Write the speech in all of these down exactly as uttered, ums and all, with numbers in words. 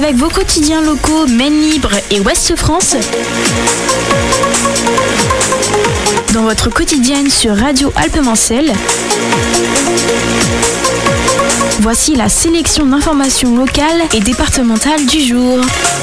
Avec vos quotidiens locaux Maine Libre et Ouest France, dans votre quotidienne sur Radio Alpes-Mancelles, voici la sélection d'informations locales et départementales du jour.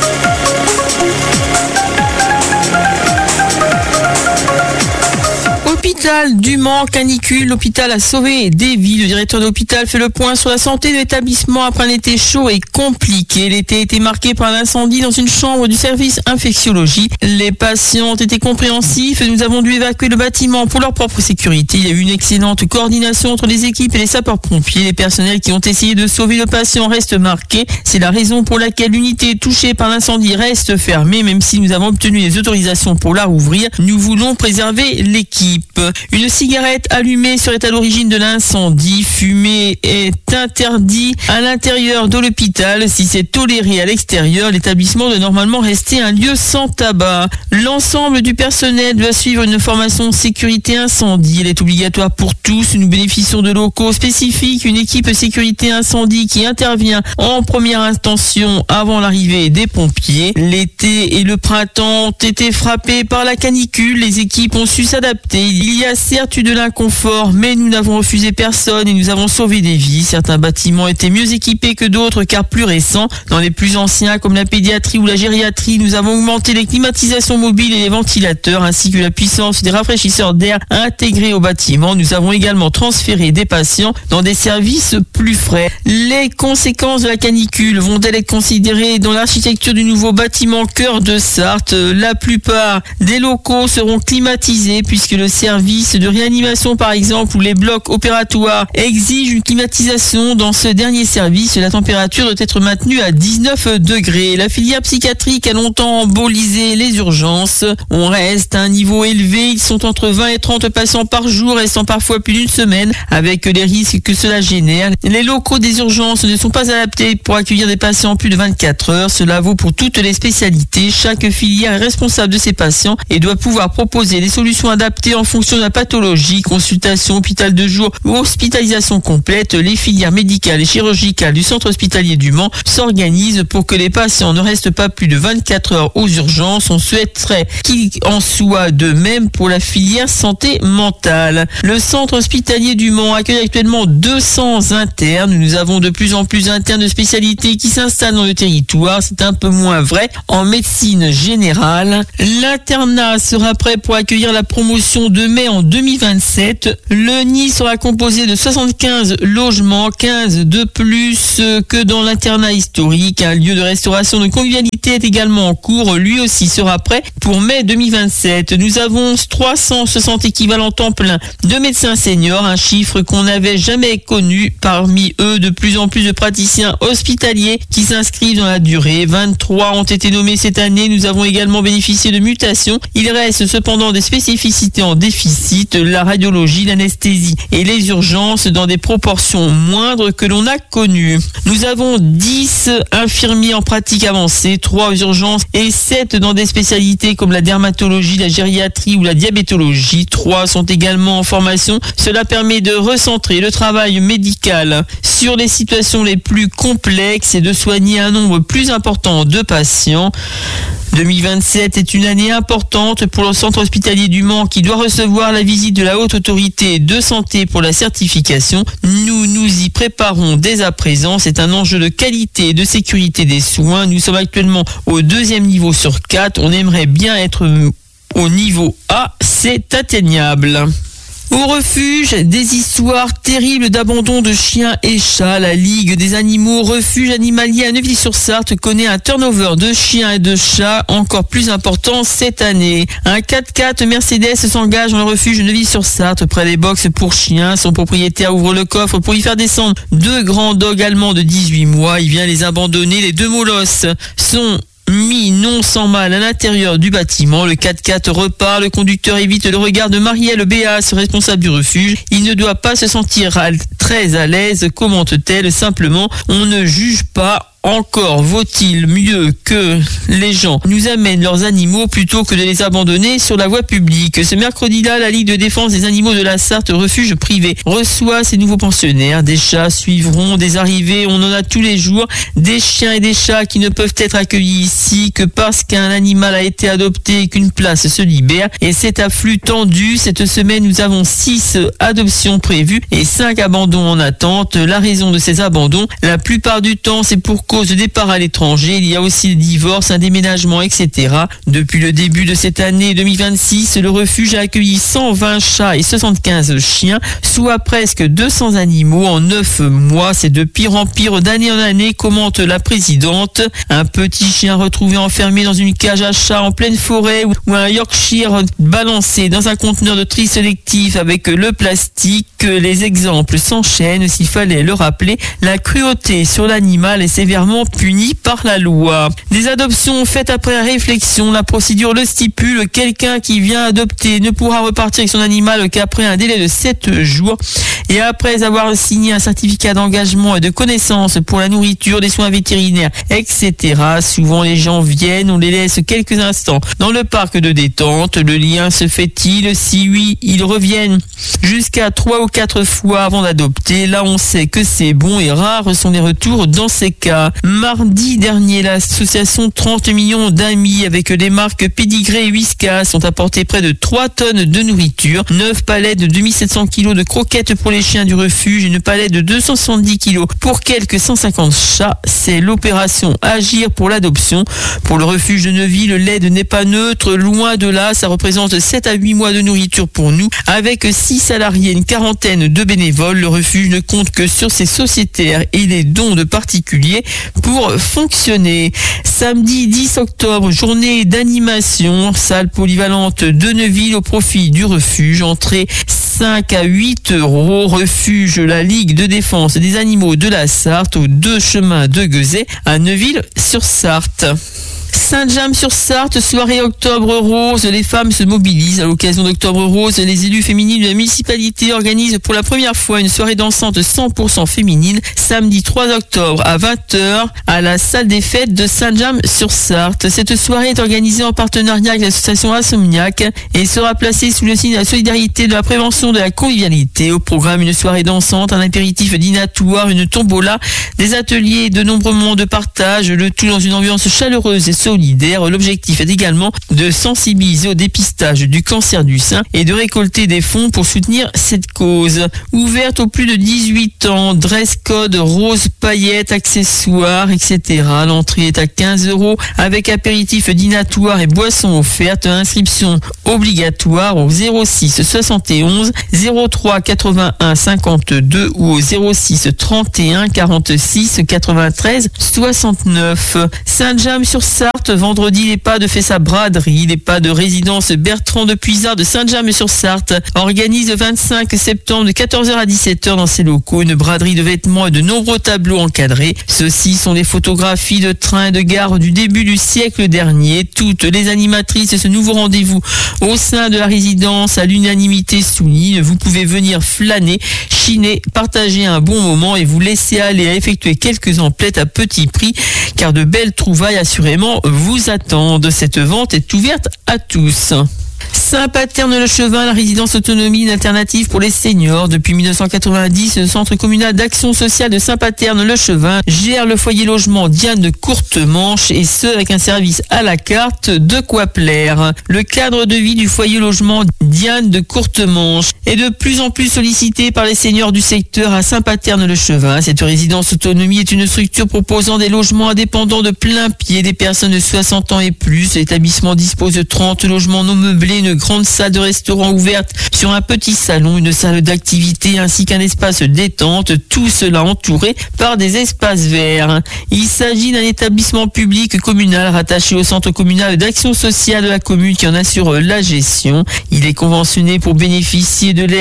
Hôpital du Mans, canicule, l'hôpital a sauvé des vies. Le directeur de l'hôpital fait le point sur la santé de l'établissement après un été chaud et compliqué. L'été a été marqué par un incendie dans une chambre du service infectiologie. Les patients ont été compréhensifs et nous avons dû évacuer le bâtiment pour leur propre sécurité. Il y a eu une excellente coordination entre les équipes et les sapeurs-pompiers. Les personnels qui ont essayé de sauver le patient restent marqués. C'est la raison pour laquelle l'unité touchée par l'incendie reste fermée. Même si nous avons obtenu les autorisations pour la rouvrir, nous voulons préserver l'équipe. Une cigarette allumée serait à l'origine de l'incendie. Fumer est interdit à l'intérieur de l'hôpital. Si c'est toléré à l'extérieur, l'établissement doit normalement rester un lieu sans tabac. L'ensemble du personnel doit suivre une formation sécurité incendie. Elle est obligatoire pour tous. Nous bénéficions de locaux spécifiques. Une équipe sécurité incendie qui intervient en première intention avant l'arrivée des pompiers. L'été et le printemps ont été frappés par la canicule. Les équipes ont su s'adapter. Il y a certes eu de l'inconfort, mais nous n'avons refusé personne et nous avons sauvé des vies. Certains bâtiments étaient mieux équipés que d'autres car plus récents. Dans les plus anciens comme la pédiatrie ou la gériatrie, nous avons augmenté les climatisations mobiles et les ventilateurs ainsi que la puissance des rafraîchisseurs d'air intégrés au bâtiment. Nous avons également transféré des patients dans des services plus frais. Les conséquences de la canicule vont-elles être considérées dans l'architecture du nouveau bâtiment Cœur de Sarthe? La plupart des locaux seront climatisés puisque le service de réanimation par exemple ou les blocs opératoires exigent une climatisation. Dans ce dernier service, la température doit être maintenue à dix-neuf degrés. La filière psychiatrique a longtemps embolisé les urgences. On reste à un niveau élevé. Ils sont entre vingt et trente patients par jour, restant parfois plus d'une semaine avec les risques que cela génère. Les locaux des urgences ne sont pas adaptés pour accueillir des patients plus de vingt-quatre heures. Cela vaut pour toutes les spécialités. Chaque filière est responsable de ses patients et doit pouvoir proposer des solutions adaptées en fonction de la pathologie, consultation, hôpital de jour ou hospitalisation complète. Les filières médicales et chirurgicales du centre hospitalier du Mans s'organisent pour que les patients ne restent pas plus de vingt-quatre heures aux urgences. On souhaiterait qu'il en soit de même pour la filière santé mentale. Le centre hospitalier du Mans accueille actuellement deux cents internes. Nous avons de plus en plus d'internes de spécialité qui s'installent dans le territoire. C'est un peu moins vrai en médecine générale. L'internat sera prêt pour accueillir la promotion de mai en deux mille vingt-sept. Le nid sera composé de soixante-quinze logements, quinze de plus que dans l'internat historique. Un lieu de restauration de convivialité est également en cours. Lui aussi sera prêt pour mai deux mille vingt-sept. Nous avons trois cent soixante équivalents temps plein de médecins seniors, un chiffre qu'on n'avait jamais connu. Parmi eux, de plus en plus de praticiens hospitaliers qui s'inscrivent dans la durée. vingt-trois ont été nommés cette année. Nous avons également bénéficié de mutations. Il reste cependant des spécificités en déficit, la radiologie, l'anesthésie et les urgences dans des proportions moindres que l'on a connues. Nous avons dix infirmiers en pratique avancée, trois aux urgences et sept dans des spécialités comme la dermatologie, la gériatrie ou la diabétologie. trois sont également en formation. Cela permet de recentrer le travail médical sur les situations les plus complexes et de soigner un nombre plus important de patients. deux mille vingt-sept est une année importante pour le centre hospitalier du Mans qui doit recevoir la visite de la Haute Autorité de Santé pour la certification. Nous nous y préparons dès à présent. C'est un enjeu de qualité et de sécurité des soins. Nous sommes actuellement au deuxième niveau sur quatre. On aimerait bien être au niveau A. C'est atteignable. Au refuge, des histoires terribles d'abandon de chiens et chats. La Ligue des animaux refuge animalier à Neuville-sur-Sarthe connaît un turnover de chiens et de chats encore plus important cette année. Un quatre-quatre Mercedes s'engage dans le refuge de Neuville-sur-Sarthe près des box pour chiens. Son propriétaire ouvre le coffre pour y faire descendre deux grands dogs allemands de dix-huit mois. Il vient les abandonner. Les deux molosses sont mis non sans mal à l'intérieur du bâtiment. Le quatre-quatre repart, le conducteur évite le regard de Marielle Béas, responsable du refuge. Il ne doit pas se sentir très à l'aise, commente-t-elle. Simplement, on ne juge pas, encore vaut-il mieux que les gens nous amènent leurs animaux plutôt que de les abandonner sur la voie publique. Ce mercredi-là, la Ligue de défense des animaux de la Sarthe, refuge privé, reçoit ses nouveaux pensionnaires. Des chats suivront, des arrivées, on en a tous les jours. Des chiens et des chats qui ne peuvent être accueillis ici que parce qu'un animal a été adopté et qu'une place se libère. Et cet afflux tendu, cette semaine, nous avons six adoptions prévues et cinq abandons en attente. La raison de ces abandons, la plupart du temps, c'est pour cause de départ à l'étranger. Il y a aussi des divorces, un déménagement, et cetera. Depuis le début de cette année deux mille vingt-six, le refuge a accueilli cent vingt chats et soixante-quinze chiens, soit presque deux cents animaux en neuf mois. C'est de pire en pire d'année en année, commente la présidente. Un petit chien retrouvé enfermé dans une cage à chat en pleine forêt ou un Yorkshire balancé dans un conteneur de tri sélectif avec le plastique. Les exemples s'enchaînent. S'il fallait le rappeler, la cruauté sur l'animal est sévèrement punie par la loi. Des adoptions faites après réflexion, la procédure le stipule. Quelqu'un qui vient adopter ne pourra repartir avec son animal qu'après un délai de sept jours et après avoir signé un certificat d'engagement et de connaissance pour la nourriture, les soins vétérinaires, et cetera. Souvent les gens viennent, on les laisse quelques instants dans le parc de détente. Le lien se fait-il? Si oui, ils reviennent jusqu'à trois ou quatre fois avant d'adopter. Là, on sait que c'est bon et rares sont les retours dans ces cas. Mardi dernier, l'association trente millions d'amis avec les marques Pédigré et Whiskas ont apporté près de trois tonnes de nourriture, neuf palettes de deux mille sept cents kilos de croquettes pour les chiens du refuge, une palette de deux cent soixante-dix kilos pour quelques cent cinquante chats. C'est l'opération Agir pour l'adoption. Pour le refuge de Neuville, l'aide n'est pas neutre, loin de là, ça représente sept à huit mois de nourriture pour nous. Avec six salariés, une quarantaine de bénévoles, le refuge ne compte que sur ses sociétaires et les dons de particuliers pour fonctionner. Samedi dix octobre, journée d'animation, salle polyvalente de Neuville au profit du refuge, entrée cinq à huit euros, refuge la Ligue de défense des animaux de la Sarthe, aux deux chemins de Guezet à Neuville-sur-Sarthe. Saint-James-sur-Sarthe, soirée Octobre Rose, les femmes se mobilisent. À l'occasion d'Octobre Rose, les élus féminines de la municipalité organisent pour la première fois une soirée dansante cent pour cent féminine, samedi trois octobre à vingt heures à la salle des fêtes de Saint-James-sur-Sarthe. Cette soirée est organisée en partenariat avec l'association Insomniac et sera placée sous le signe de la solidarité, de la prévention, de la convivialité. Au programme, une soirée dansante, un apéritif dînatoire, une tombola, des ateliers, de nombreux moments de partage, le tout dans une ambiance chaleureuse et solidaire. L'objectif est également de sensibiliser au dépistage du cancer du sein et de récolter des fonds pour soutenir cette cause. Ouverte aux plus de dix-huit ans, dress code rose, paillettes, accessoires, et cetera. L'entrée est à quinze euros avec apéritif dînatoire et boissons offertes. Inscription obligatoire au zéro six soixante et onze zéro trois quatre-vingt-un cinquante-deux ou au zéro six trente et un quarante-six quatre-vingt-treize soixante-neuf. Saint-James-sur-Sarthe, vendredi, l'EHPAD fait sa braderie. L'EHPAD de résidence Bertrand de Puisard de Saint-James-sur-Sarthe organise le vingt-cinq septembre de quatorze heures à dix-sept heures dans ses locaux une braderie de vêtements et de nombreux tableaux encadrés. Ceux-ci sont les photographies de trains et de gares du début du siècle dernier. Toutes les animatrices de ce nouveau rendez-vous au sein de la résidence à l'unanimité soulignent. Vous pouvez venir flâner, chiner, partager un bon moment et vous laisser aller à effectuer quelques emplettes à petit prix, car de belles trouvailles assurément vous attendent. Cette vente est ouverte à tous. Saint-Paterne-le-Chevin, la résidence autonomie, une alternative pour les seniors. Depuis mille neuf cent quatre-vingt-dix, le Centre communal d'action sociale de Saint-Paterne-le-Chevin gère le foyer logement Diane de Courtemanche, et ce avec un service à la carte, de quoi plaire. Le cadre de vie du foyer logement Diane de Courtemanche est de plus en plus sollicité par les seniors du secteur à Saint-Paterne-le-Chevin. Cette résidence autonomie est une structure proposant des logements indépendants de plein pied des personnes de soixante ans et plus. L'établissement dispose de trente logements non meublés, une grande salle de restaurant ouverte sur un petit salon, une salle d'activité ainsi qu'un espace détente, tout cela entouré par des espaces verts. Il s'agit d'un établissement public communal rattaché au centre communal d'action sociale de la commune qui en assure la gestion. Il est conventionné pour bénéficier de l'aide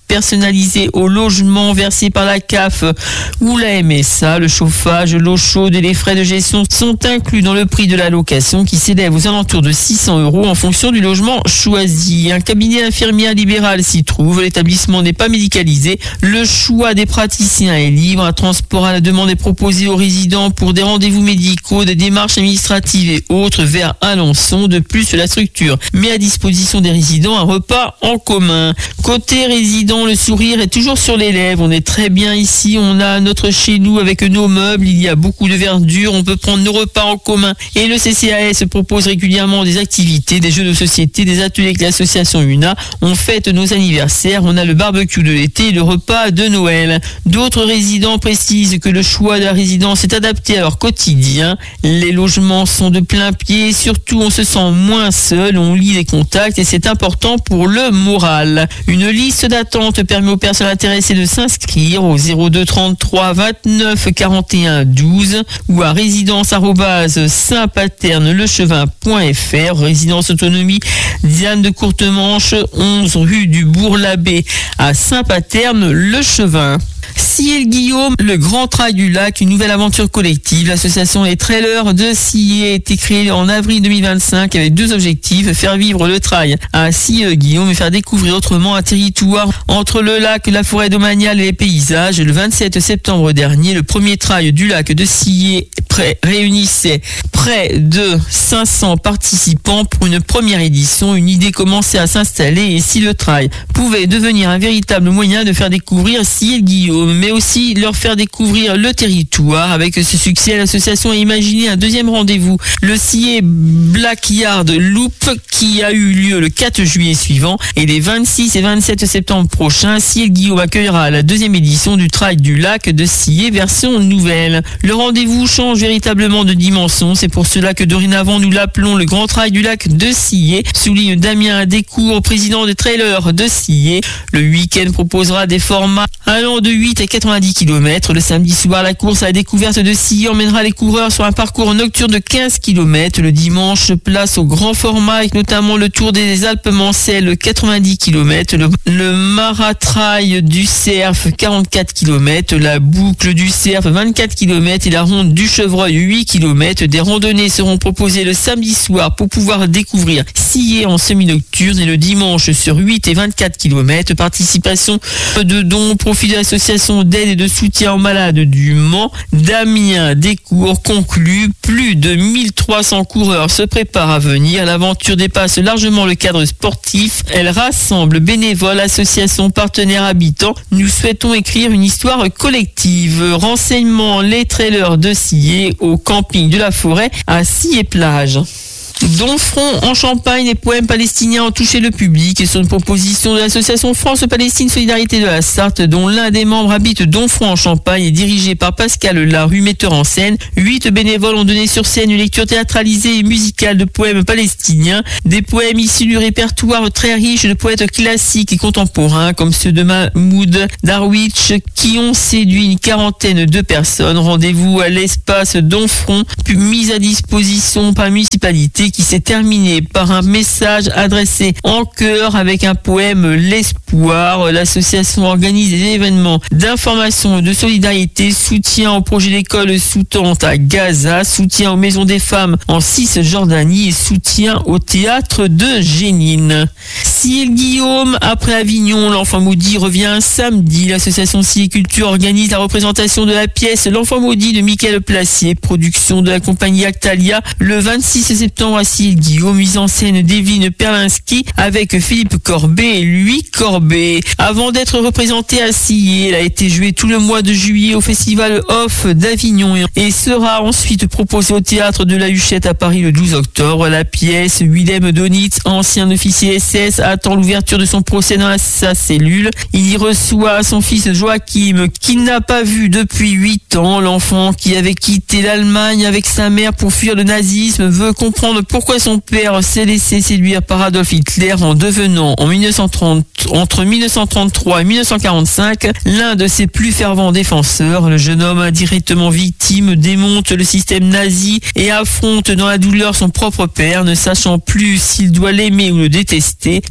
personnalisé au logement versé par la C A F ou la M S A. Le chauffage, l'eau chaude et les frais de gestion sont inclus dans le prix de la location qui s'élève aux alentours de six cents euros en fonction du logement choisi. Un cabinet infirmière libéral s'y trouve. L'établissement n'est pas médicalisé. Le choix des praticiens est libre. Un transport à la demande est proposé aux résidents pour des rendez-vous médicaux, des démarches administratives et autres vers Alençon. De plus, la structure met à disposition des résidents un repas en commun. Côté résidents, le sourire est toujours sur les lèvres. On est très bien ici. On a notre chez nous avec nos meubles. Il y a beaucoup de verdure. On peut prendre nos repas en commun. Et le C C A S propose régulièrement des activités, des jeux de société, des ateliers avec l'association U N A. On fête nos anniversaires. On a le barbecue de l'été et le repas de Noël. D'autres résidents précisent que le choix de la résidence est adapté à leur quotidien. Les logements sont de plein pied. Surtout, on se sent moins seul. On lit les contacts et c'est important pour le moral. Une liste d'attente permet aux personnes intéressées de s'inscrire au zéro deux trente-trois vingt-neuf quarante et un douze ou à résidence arobase saint paterne lechevin point f r. Résidence autonomie Diane de Courtemanche, onze rue du Bourg-l'Abbé à Saint-Paterne-le-Chevin. Sillé Guillaume, le Grand Trail du Lac, une nouvelle aventure collective. L'association Les Trailers de Sillé a été créée en avril deux mille vingt-cinq avec deux objectifs: faire vivre le trail à Sillé Guillaume et faire découvrir autrement un territoire entre le lac, la forêt domaniale et les paysages. Le vingt-sept septembre dernier, le premier trail du lac de Sillé réunissait près de cinq cents participants pour une première édition. Une idée commençait à s'installer et si le trail pouvait devenir un véritable moyen de faire découvrir Sillé Guillaume, mais aussi leur faire découvrir le territoire. Avec ce succès, l'association a imaginé un deuxième rendez-vous, le Sillé Blackyard Loop, qui a eu lieu le quatre juillet suivant, et les vingt-six et vingt-sept septembre prochains, Sillé Guillaume accueillera la deuxième édition du Trail du Lac de Sillé version nouvelle. Le rendez-vous change véritablement de dimension, c'est pour cela que dorénavant nous l'appelons le Grand Trail du Lac de Sillé, souligne Damien Descours, président des trailers de Sillé. Le week-end proposera des formats allant de huit à quatre-vingt-dix kilomètres. Le samedi soir, la course à la découverte de Sillé emmènera les coureurs sur un parcours nocturne de quinze kilomètres. Le dimanche, place au grand format avec notamment le Tour des Alpes-Mancelles, quatre-vingt-dix kilomètres, le, le Maratrail du Cerf, quarante-quatre kilomètres, la boucle du Cerf, vingt-quatre kilomètres et la ronde du Chevreuil, huit kilomètres. Des randonnées seront proposées le samedi soir pour pouvoir découvrir Sillé en semi-nocturne et le dimanche sur huit et vingt-quatre kilomètres. Participation de dons, profit de l'association d'aide et de soutien aux malades du Mans. Damien Descours conclut: plus de mille trois cents coureurs se préparent à venir. L'aventure dépasse largement le cadre sportif. Elle rassemble bénévoles, associations, partenaires, habitants. Nous souhaitons écrire une histoire collective. Renseignements: les trailers de Sillé au camping de la Forêt à Sillé-Plage. Domfront en Champagne, les poèmes palestiniens ont touché le public et sur une proposition de l'association France-Palestine Solidarité de la Sarthe, dont l'un des membres habite Domfront en Champagne et dirigé par Pascal Larue, metteur en scène. Huit bénévoles ont donné sur scène une lecture théâtralisée et musicale de poèmes palestiniens, des poèmes issus du répertoire très riche de poètes classiques et contemporains comme ceux de Mahmoud Darwich qui ont séduit une quarantaine de personnes. Rendez-vous à l'espace Domfront, mis à disposition par la municipalité, qui s'est terminé par un message adressé en chœur avec un poème L'espoir. L'association organise des événements d'information et de solidarité, soutien au projet d'école sous-tente à Gaza, soutien aux maisons des femmes en Cisjordanie et soutien au théâtre de Génine. Sillé Guillaume, après Avignon, l'Enfant Maudit revient samedi. L'association Sillé Culture organise la représentation de la pièce L'Enfant Maudit de Michael Placier, production de la compagnie Actalia, le vingt-six septembre à Sillé Guillaume, mise en scène d'Evelyne Perlinski avec Philippe Corbet et Louis Corbet. Avant d'être représentée à Sillé, elle a été jouée tout le mois de juillet au festival Off d'Avignon et sera ensuite proposée au théâtre de la Huchette à Paris le douze octobre. La pièce, Willem Donitz, ancien officier S S, attend l'ouverture de son procès dans sa cellule. Il y reçoit son fils Joachim, qu'il n'a pas vu depuis huit ans. L'enfant, qui avait quitté l'Allemagne avec sa mère pour fuir le nazisme, veut comprendre pourquoi son père s'est laissé séduire par Adolf Hitler en devenant en mille neuf cent trente, entre mille neuf cent trente-trois et mille neuf cent quarante-cinq l'un de ses plus fervents défenseurs. Le jeune homme, indirectement victime, démonte le système nazi et affronte dans la douleur son propre père, ne sachant plus s'il doit l'aimer ou le détester.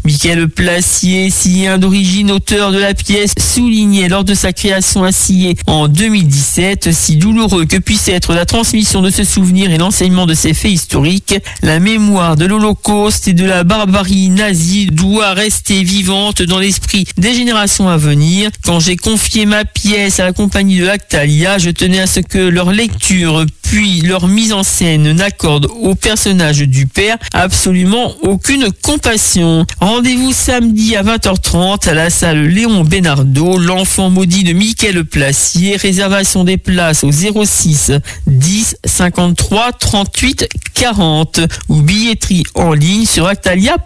Michael Placier, sicilien d'origine, auteur de la pièce, soulignait lors de sa création à Sillé en deux mille dix-sept, si douloureux que puisse être la transmission de ce souvenir et l'enseignement de ces faits historiques, la mémoire de l'Holocauste et de la barbarie nazie doit rester vivante dans l'esprit des générations à venir. Quand j'ai confié ma pièce à la compagnie de Lactalia, je tenais à ce que leur lecture puis leur mise en scène n'accorde au personnage du père absolument aucune compassion. Rendez-vous samedi à vingt heures trente à la salle Léon Bénardeau, l'enfant maudit de Michael Placier. Réservation des places au zéro six dix cinquante-trois trente-huit quarante ou billetterie en ligne sur actalia